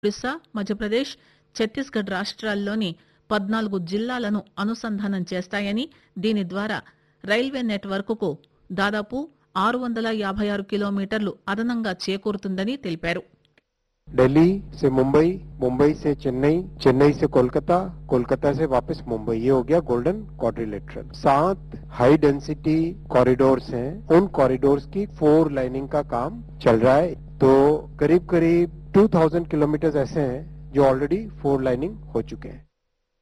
ఒడిశా, మధ్యప్రదేశ్, ఛత్తీస్గఢ్ రాష్ట్రాల్లోని 14 జిల్లాలను అనుసంధానం చేస్తాయని, దీని ద్వారా రైల్వే నెట్వర్క్కు దాదాపు 656 కిలోమీటర్లు అదనంగా చేకూరుతుందని తెలిపారు. दिल्ली से मुंबई, मुंबई से चेन्नई, चेन्नई से कोलकाता, कोलकाता से वापस मुंबई, ये हो गया golden quadrilateral. 7 high density corridors हैं, उन कॉरिडोर्स की 4 लाइनिंग का काम चल रहा है। तो करीब करीब 2000 किलोमीटर ऐसे हैं जो ऑलरेडी 4 लाइनिंग हो चुके हैं।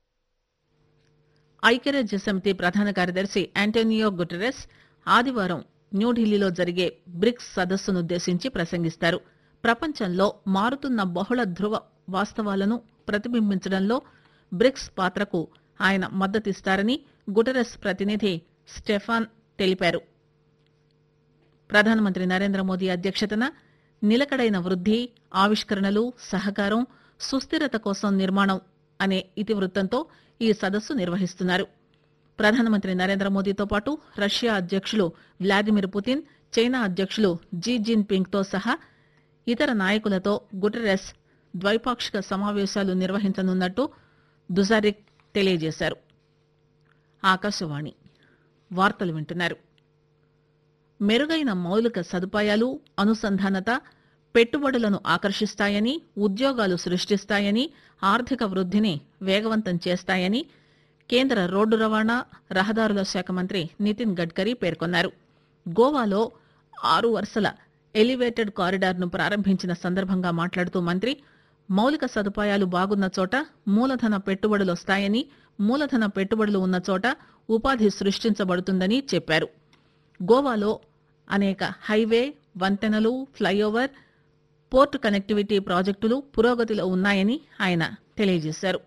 ఐక్యరాజ్య సమితి ప్రధాన కార్యదర్శి ఆంటోనియో గుటెరస్ ఆదివారం న్యూఢిల్లీలో జరిగే బ్రిక్స్ సదస్సునుద్దేశించి ప్రసంగిస్తారు. ప్రపంచంలో మారుతున్న బహుళ ధృవ వాస్తవాలను ప్రతిబింబించడంలో బ్రిక్స్ పాత్రకు ఆయన మద్దతిస్తారని గుటెరస్ ప్రతినిధి స్టెఫాన్ తెలిపారు. ప్రధానమంత్రి నరేంద్ర మోదీ అధ్యక్షతన నిలకడైన వృద్ధి, ఆవిష్కరణలు, సహకారం, సుస్థిరత కోసం నిర్మాణం అనే ఇతివృత్తంతో ఈ సదస్సు నిర్వహిస్తున్నారు. ప్రధానమంత్రి నరేంద్ర మోదీతో పాటు రష్యా అధ్యక్షులు వ్లాదిమిర్ పుతిన్, చైనా అధ్యక్షులు జీ జిన్ పింగ్ తో సహా ఇతర నాయకులతో గుటెరస్ ద్వైపాక్షిక సమావేశాలు నిర్వహించనున్నట్టు దుజారిక్ తెలియజేశారు. ఆకాశవాణి వార్తలు వింటున్నారు. మెరుగైన మౌలిక సదుపాయాలు, అనుసంధానత పెట్టుబడులను ఆకర్షిస్తాయని, ఉద్యోగాలు సృష్టిస్తాయని, ఆర్థిక వృద్ధిని వేగవంతం చేస్తాయని కేంద్ర రోడ్డు రవాణా, రహదారుల శాఖ మంత్రి నితిన్ గడ్కరీ పేర్కొన్నారు. గోవాలో 6 వరుసల ఎలివేటెడ్ కారిడార్ను ప్రారంభించిన సందర్భంగా మాట్లాడుతూ మంత్రి, మౌలిక సదుపాయాలు బాగున్న చోట మూలధన పెట్టుబడులొస్తాయని, మూలధన పెట్టుబడులు ఉన్న చోట ఉపాధి సృష్టించబడుతుందని చెప్పారు. గోవాలో అనేక హైవే, వంతెనలు, ఫ్లైఓవర్, పోర్టు కనెక్టివిటీ ప్రాజెక్టులు పురోగతిలో ఉన్నాయని ఆయన తెలియజేశారు.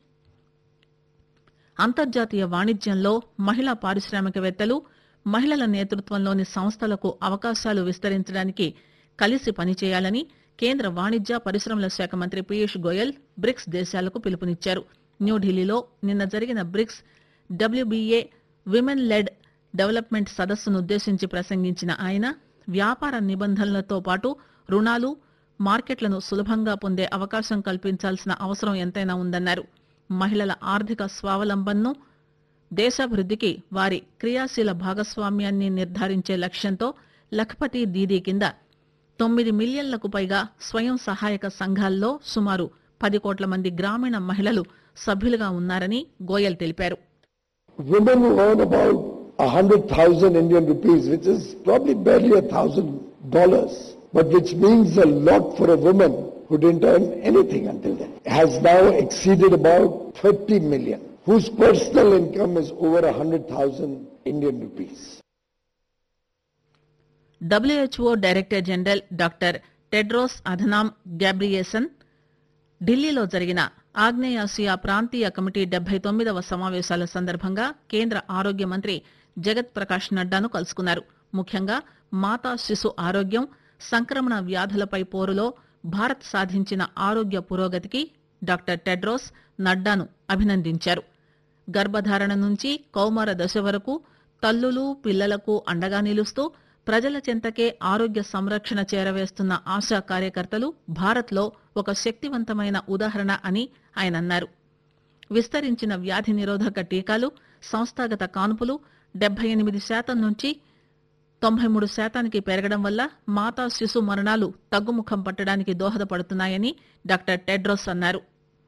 అంతర్జాతీయ వాణిజ్యంలో మహిళా పారిశ్రామికవేత్తలు, మహిళల నేతృత్వంలోని సంస్థలకు అవకాశాలు విస్తరించడానికి కలిసి పనిచేయాలని కేంద్ర వాణిజ్య పరిశ్రమల శాఖ మంత్రి పీయూష్ గోయల్ బ్రిక్స్ దేశాలకు పిలుపునిచ్చారు. న్యూఢిల్లీలో నిన్న జరిగిన bricks WBA women led development సదస్సునుద్దేశించి ప్రసంగించిన ఆయన, వ్యాపార నిబంధనలతో పాటు రుణాలు, మార్కెట్లను సులభంగా పొందే అవకాశం కల్పించాల్సిన అవసరం ఎంతైనా ఉందన్నారు. మహిళల ఆర్థిక స్వావలంబనను, దేశాభివృద్ధికి వారి క్రియాశీల భాగస్వామ్యాన్ని నిర్ధారించే లక్ష్యంతో లఖపతి దీదీ కింద 9 మిలియన్లకు పైగా స్వయం సహాయక సంఘాల్లో సుమారు 10 కోట్ల మంది గ్రామీణ మహిళలు సభ్యులుగా ఉన్నారని గోయల్ తెలిపారు. Women who earn about 100,000 Indian rupees, which is probably barely $1,000, but which means a lot for a woman who didn't earn anything until then, has now exceeded about 30 million, whose personal income is over 100,000 Indian rupees. WHO director general doctor Tedros Adhanom గ్యాబ్రియేసన్ ఢిల్లీలో జరిగిన ఆగ్నేయాసియా ప్రాంతీయ committee 79వ సమావేశాల సందర్భంగా కేంద్ర ఆరోగ్య మంత్రి జగత్ ప్రకాష్ నడ్డాను కలుసుకున్నారు. ముఖ్యంగా మాతా శిశు ఆరోగ్యం, సంక్రమణ వ్యాధులపై పోరులో భారత్ సాధించిన ఆరోగ్య పురోగతికి డాక్టర్ టెడ్రోస్ నడ్డాను అభినందించారు. గర్భధారణ నుంచి కౌమార దశ వరకు తల్లులు, పిల్లలకు అండగా నిలుస్తూ ప్రజల చెంతకే ఆరోగ్య సంరక్షణ చేరవేస్తున్న ఆశా కార్యకర్తలు భారత్లో ఒక శక్తివంతమైన ఉదాహరణ అని ఆయన అన్నారు. విస్తరించిన వ్యాధి నిరోధక టీకాలు, సంస్థాగత కానుపులు 78% నుంచి 93% పెరగడం వల్ల మాతా శిశు మరణాలు తగ్గుముఖం పట్టడానికి దోహదపడుతున్నాయని డాక్టర్ టెడ్రోస్ అన్నారు.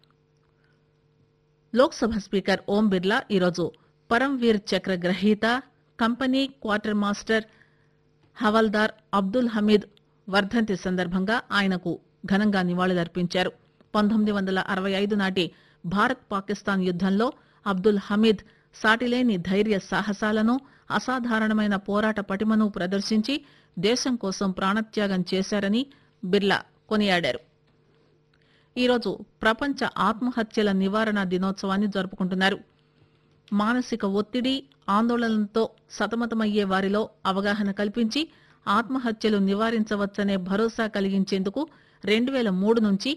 లోక్సభ స్పీకర్ ఓం బిర్లా ఈరోజు పరమ్వీర్ చక్ర గ్రహీత, company quarter master havildar Abdul Hamid వర్ధంతి సందర్భంగా ఆయనకు ఘనంగా నివాళులర్పించారు. 1965 నాటి భారత్ పాకిస్తాన్ యుద్దంలో అబ్దుల్ హమీద్ సాటిలేని ధైర్య సాహసాలను, అసాధారణమైన పోరాట పటిమను ప్రదర్శించి దేశం కోసం ప్రాణత్యాగం చేశారని బిర్లా కొనియాడారు. ఈరోజు ప్రపంచ ఆత్మహత్యల నివారణ దినోత్సవాన్ని జరుపుకుంటున్నారు. మానసిక ఒత్తిడి, ఆందోళనలతో సతమతమయ్యే వారిలో అవగాహన కల్పించి ఆత్మహత్యలు నివారించవచ్చనే భరోసా కలిగించేందుకు 2003 నుంచి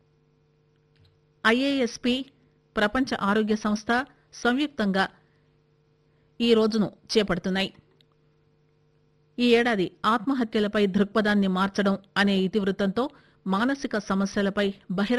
ఐఏఎస్పీ, ప్రపంచ ఆరోగ్య సంస్థ సంయుక్తంగా ఈ రోజును చేపడుతున్నాయి. ఈ ఏడాది ఆత్మహత్యలపై దృక్పథాన్ని మార్చడం అనే ఇతివృత్తంతో మానసిక సమస్యలపై బహిరంగ